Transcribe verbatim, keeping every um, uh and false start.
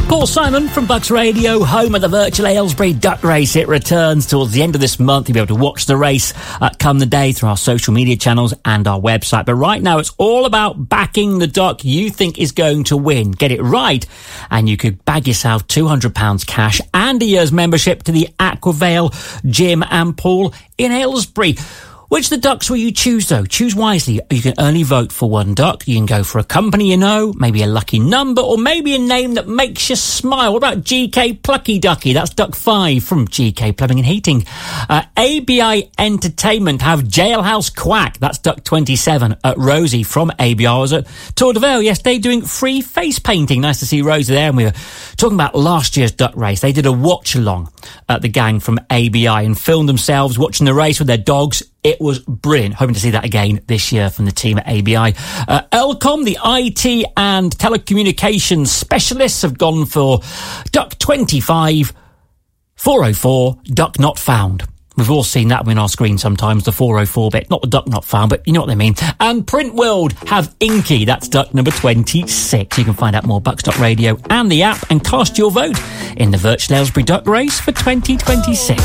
Paul Simon from Bucks Radio, home of the virtual Aylesbury Duck Race. It returns towards the end of this month. You'll be able to watch the race uh, come the day through our social media channels and our website. But right now, it's all about backing the duck you think is going to win. Get it right, and you could bag yourself two hundred pounds cash and a year's membership to the Aquavale Gym and Pool in Aylesbury. Which the ducks will you choose, though? Choose wisely. You can only vote for one duck. You can go for a company you know, maybe a lucky number, or maybe a name that makes you smile. What about G K Plucky Ducky? That's Duck five from G K Plumbing and Heating. Uh, A B I Entertainment have Jailhouse Quack. That's Duck twenty-seven. At Rosie from A B I. I was at Tour de Vale yesterday doing free face painting. Nice to see Rosie there. And we were talking about last year's duck race. They did a watch-along at the gang from A B I and filmed themselves watching the race with their dogs. It was brilliant. Hoping to see that again this year from the team at A B I. Uh, Elcom, the I T and telecommunications specialists, have gone for Duck twenty-five, four oh four, Duck Not Found. We've all seen that on our screen sometimes, the four oh four bit. Not the Duck Not Found, but you know what they mean. And Print World have Inky. That's Duck number twenty-six. You can find out more Bucks Duck Radio and the app and cast your vote in the virtual Aylesbury Duck Race for twenty twenty-six.